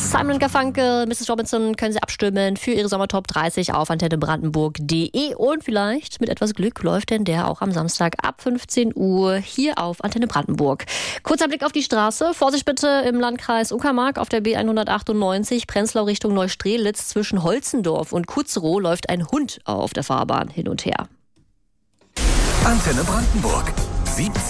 Simon & Garfunkel, Mrs. Robinson können Sie abstimmen für Ihre Sommertop 30 auf antennebrandenburg.de und vielleicht mit etwas Glück läuft denn der auch am Samstag ab 15 Uhr hier auf Antenne Brandenburg. Kurzer Blick auf die Straße. Vorsicht bitte im Landkreis Uckermark auf der B198 Prenzlau Richtung Neustrelitz zwischen Holzendorf und Kutzerow läuft ein Hund auf der Fahrbahn hin und her. Antenne Brandenburg.